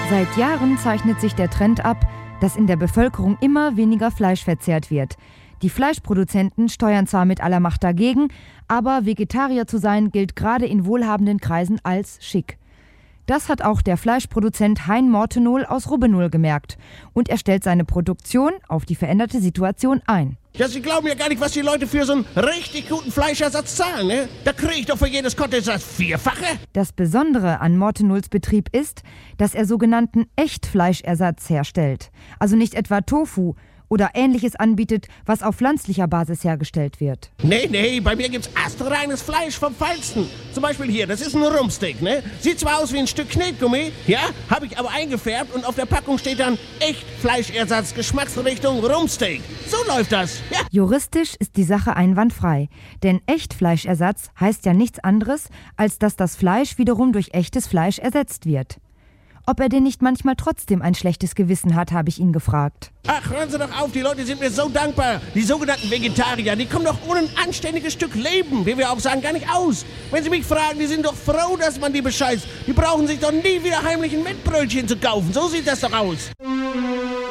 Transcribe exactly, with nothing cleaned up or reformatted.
Seit Jahren zeichnet sich der Trend ab, dass in der Bevölkerung immer weniger Fleisch verzehrt wird. Die Fleischproduzenten steuern zwar mit aller Macht dagegen, aber Vegetarier zu sein gilt gerade in wohlhabenden Kreisen als schick. Das hat auch der Fleischproduzent Hein Mortenol aus Rubbenohl gemerkt und er stellt seine Produktion auf die veränderte Situation ein. Ja, Sie glauben ja gar nicht, was die Leute für so einen richtig guten Fleischersatz zahlen, ne? Da kriege ich doch für jedes Kotelett das Vierfache. Das Besondere an Mortenols Betrieb ist, dass er sogenannten Echtfleischersatz herstellt. Also nicht etwa Tofu oder Ähnliches anbietet, was auf pflanzlicher Basis hergestellt wird. Nee, nee, bei mir gibt's astreines Fleisch vom Feinsten. Zum Beispiel hier, das ist ein Rumpsteak, ne? Sieht zwar aus wie ein Stück Knetgummi, ja, habe ich aber eingefärbt und auf der Packung steht dann Echtfleischersatz, Geschmacksrichtung Rumpsteak. So läuft das, ja. Juristisch ist die Sache einwandfrei, denn Echtfleischersatz heißt ja nichts anderes, als dass das Fleisch wiederum durch echtes Fleisch ersetzt wird. Ob er denn nicht manchmal trotzdem ein schlechtes Gewissen hat, habe ich ihn gefragt. Ach, hören Sie doch auf, die Leute sind mir so dankbar. Die sogenannten Vegetarier, die kommen doch ohne ein anständiges Stück Leben, wie wir auch sagen, gar nicht aus. Wenn Sie mich fragen, die sind doch froh, dass man die bescheißt. Die brauchen sich doch nie wieder heimlich ein Mettbrötchen zu kaufen. So sieht das doch aus.